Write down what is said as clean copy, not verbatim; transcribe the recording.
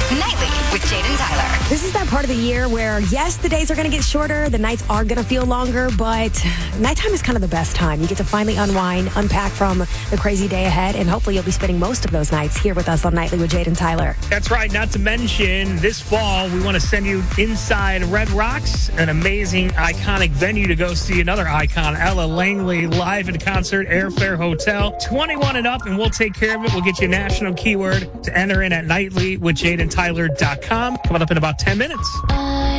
Nightly with Jade and Tyler. This is that part of the year where, yes, the days are going to get shorter, the nights are going to feel longer, but nighttime is kind of the best time. You get to finally unwind, unpack from the crazy day ahead, and hopefully you'll be spending most of those nights here with us on Nightly with Jade and Tyler. That's right. Not to mention, this fall, we want to send you inside Red Rocks, an amazing, iconic venue to go see another icon, Ella Langley, live in concert, Airfare Hotel. 21 and up, and we'll take care of it. We'll get you a national keyword to enter in at nightlywithjadeandtyler.com. Coming up in about 10 minutes.